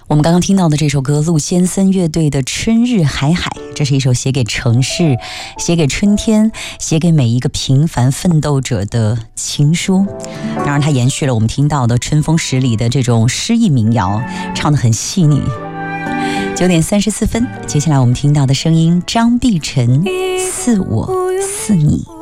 我们刚刚听到的这首歌，陆先森乐队的《春日海海》，这是一首写给城市、写给春天、写给每一个平凡奋斗者的情书。当然它延续了我们听到的春风十里的这种诗意民谣，唱得很细腻。9点34分，接下来我们听到的声音，张碧晨，似我似你。